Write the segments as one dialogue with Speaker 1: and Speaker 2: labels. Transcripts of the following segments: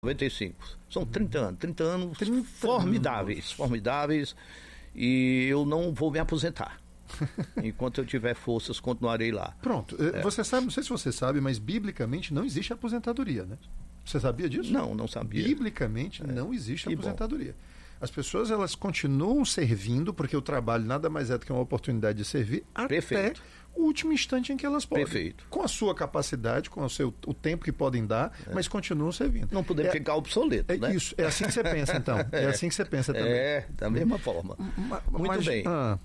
Speaker 1: 95. São 30 anos formidáveis, e eu não vou me aposentar. Enquanto eu tiver forças, continuarei lá.
Speaker 2: Pronto. Você sabe, não sei se você sabe, mas biblicamente não existe aposentadoria, né? Você sabia disso?
Speaker 1: Não sabia.
Speaker 2: Biblicamente não existe aposentadoria. As pessoas, elas continuam servindo, porque o trabalho nada mais é do que uma oportunidade de servir até o último instante em que elas podem.
Speaker 1: Perfeito.
Speaker 2: Com a sua capacidade, com o tempo que podem dar, mas continuam servindo.
Speaker 1: Não podemos ficar obsoletos, né?
Speaker 2: Isso, é assim que você pensa, então. É assim que você pensa também.
Speaker 1: Da mesma forma. Muito bem.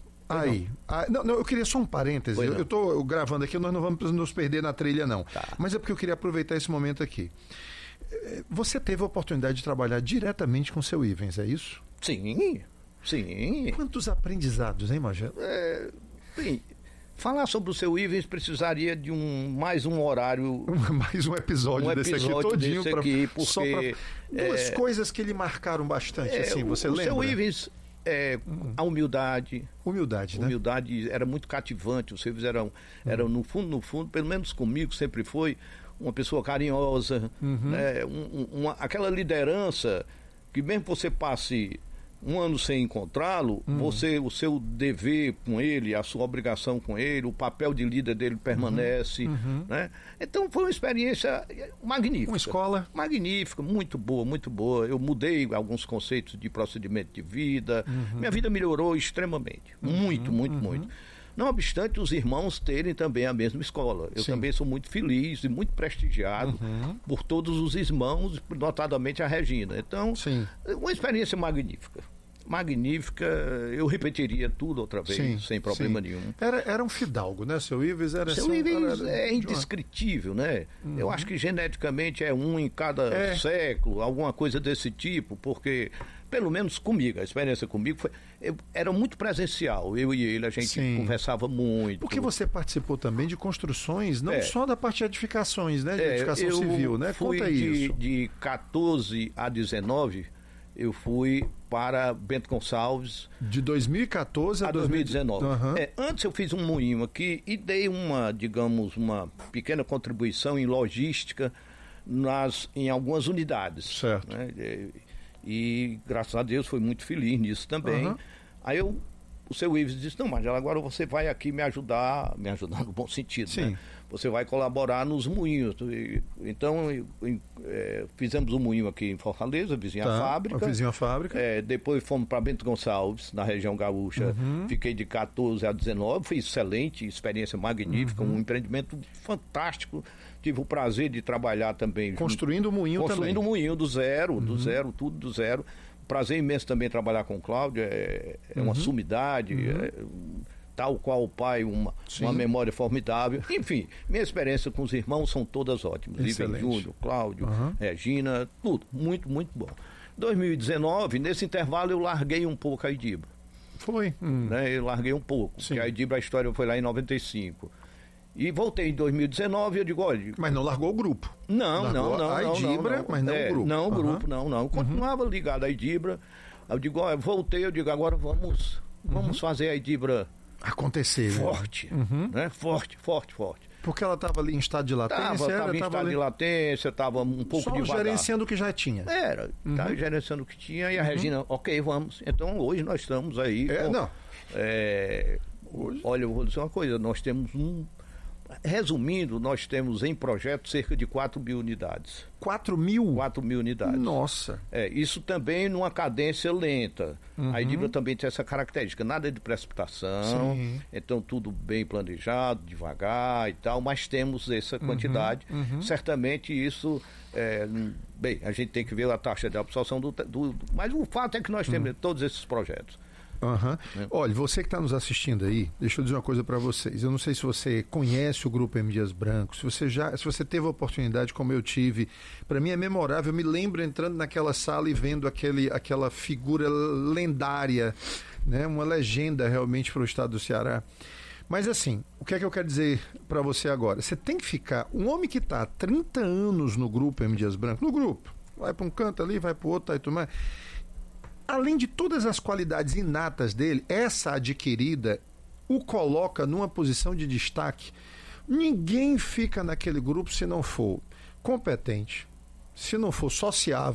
Speaker 2: Eu queria só um parêntese. Eu estou gravando aqui, nós não vamos nos perder na trilha, não.
Speaker 1: Tá.
Speaker 2: Mas é porque eu queria aproveitar esse momento aqui. Você teve a oportunidade de trabalhar diretamente com o seu Ivens, é isso?
Speaker 1: Sim.
Speaker 2: Quantos aprendizados, hein, Major?
Speaker 1: Bem, falar sobre o seu Ivens precisaria de mais um horário.
Speaker 2: Mais um episódio desse aqui todinho.
Speaker 1: Porque
Speaker 2: duas coisas que lhe marcaram bastante, assim, você lembra?
Speaker 1: O seu Ivens, a humildade.
Speaker 2: Humildade, né?
Speaker 1: Humildade era muito cativante. Os seus eram no fundo, pelo menos comigo sempre foi uma pessoa carinhosa, né? Aquela liderança que mesmo que você passe um ano sem encontrá-lo, o seu dever com ele, a sua obrigação com ele, o papel de líder dele permanece, né? Então foi uma experiência magnífica.
Speaker 2: Uma escola?
Speaker 1: Magnífica, muito boa. Eu mudei alguns conceitos de procedimento de vida, minha vida melhorou extremamente, muito. Não obstante os irmãos terem também a mesma escola. Eu também sou muito feliz e muito prestigiado por todos os irmãos, notadamente a Regina. Então, uma experiência magnífica. Eu repetiria tudo outra vez, sem problema nenhum.
Speaker 2: Era um fidalgo, né? Seu Ivens era...
Speaker 1: Seu Ivens é indescritível, né? Eu acho que geneticamente é um em cada século, alguma coisa desse tipo, porque, pelo menos comigo, a experiência comigo era muito presencial. Eu e ele, a gente conversava muito.
Speaker 2: Porque você participou também de construções, não só da parte de edificações, né? De edificação civil, né? Conta isso.
Speaker 1: De 14 a 19... eu fui para Bento Gonçalves.
Speaker 2: De 2014 a
Speaker 1: 2019. Antes eu fiz um moinho aqui e dei uma pequena contribuição em logística em algumas unidades. Certo. Né? E graças a Deus fui muito feliz nisso também. Aí o seu Ives disse, não, mas agora você vai aqui me ajudar no bom sentido, né? Você vai colaborar nos moinhos. Então, fizemos um moinho aqui em Fortaleza, vizinha à fábrica. Depois fomos para Bento Gonçalves, na região gaúcha. Fiquei de 14 a 19, foi excelente, experiência magnífica, um empreendimento fantástico. Tive o prazer de trabalhar também.
Speaker 2: Construindo o moinho também.
Speaker 1: Construindo o moinho do zero, tudo do zero. Prazer imenso também trabalhar com o Cláudio, é uma sumidade, tal qual o pai, uma memória formidável. Enfim, minha experiência com os irmãos são todas ótimas. Ivens Júnior, Cláudio, Regina, tudo, muito bom. 2019, nesse intervalo eu larguei um pouco a Idibra.
Speaker 2: Foi?
Speaker 1: Né? Eu larguei um pouco, porque a Idibra, a história foi lá em 95. E voltei em 2019 e eu digo, olha...
Speaker 2: Mas não largou o grupo?
Speaker 1: Não.
Speaker 2: A Idibra, mas não o grupo?
Speaker 1: Não, o grupo, não. Continuava ligado à Idibra. Eu digo, olha, voltei, agora vamos fazer a Idibra...
Speaker 2: acontecer.
Speaker 1: Forte, né? Forte.
Speaker 2: Porque ela estava ali em estado de latência?
Speaker 1: Estava em estado de latência, estava um pouco devagar.
Speaker 2: Só gerenciando o que já tinha?
Speaker 1: Estava gerenciando o que tinha e a Regina, ok, vamos. Então hoje nós estamos aí... Hoje? Olha, eu vou dizer uma coisa, nós temos resumindo, nós temos em projeto cerca de 4 mil unidades.
Speaker 2: 4 mil?
Speaker 1: 4 mil unidades.
Speaker 2: Nossa!
Speaker 1: Isso também numa cadência lenta. A Idibra também tem essa característica, nada de precipitação, então tudo bem planejado, devagar e tal, mas temos essa quantidade. Certamente isso, bem, a gente tem que ver a taxa de absorção mas o fato é que nós temos todos esses projetos.
Speaker 2: Olha, você que está nos assistindo aí, deixa eu dizer uma coisa para vocês. Eu não sei se você conhece o Grupo M. Dias Branco, se você teve a oportunidade, como eu tive. Para mim é memorável. Eu me lembro entrando naquela sala e vendo aquela figura lendária, né? Uma legenda realmente para o estado do Ceará. Mas assim, o que é que eu quero dizer para você agora? Você tem que ficar, um homem que está há 30 anos no Grupo M. Dias Branco, no grupo, vai para um canto ali, vai para o outro, e tudo mais. Além de todas as qualidades inatas dele, essa adquirida o coloca numa posição de destaque. Ninguém fica naquele grupo se não for competente, se não for sociável,